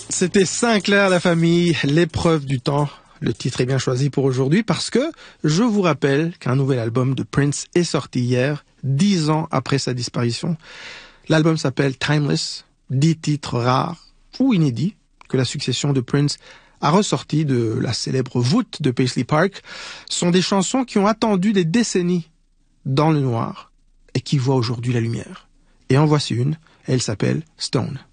C'était Sinclair la famille, l'épreuve du temps. Le titre est bien choisi pour aujourd'hui parce que je vous rappelle qu'un nouvel album de Prince est sorti hier, 10 ans après sa disparition. L'album s'appelle Timeless, 10 titres rares ou inédits que la succession de Prince a ressortis de la célèbre voûte de Paisley Park. Sont des chansons qui ont attendu des décennies dans le noir et qui voient aujourd'hui la lumière. Et en voici une, elle s'appelle Stone.